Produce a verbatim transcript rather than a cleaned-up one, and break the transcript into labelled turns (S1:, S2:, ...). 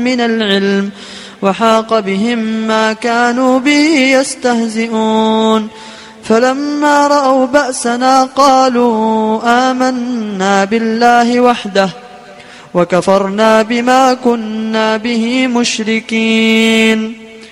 S1: من العلم وحاق بهم ما كانوا به يستهزئون فلما رأوا بأسنا قالوا آمنا بالله وحده وكفرنا بما كنا به مشركين